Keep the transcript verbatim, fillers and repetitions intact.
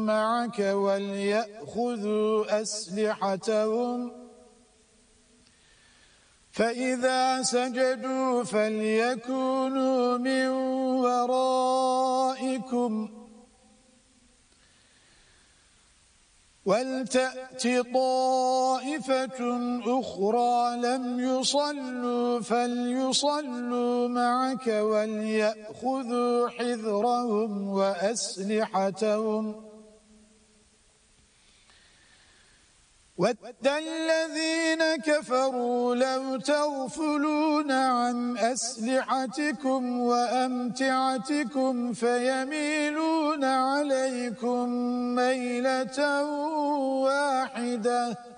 معك وليأخذوا أسلحتهم فإذا سجدوا فليكونوا من ورائكم ولتأت طائفة أخرى لم يصلوا فليصلوا معك وليأخذوا حذرهم وأسلحتهم ود الذين كفروا لو تغفلون عن أسلحتكم وأمتعتكم فيميلون عليكم ميلة واحدة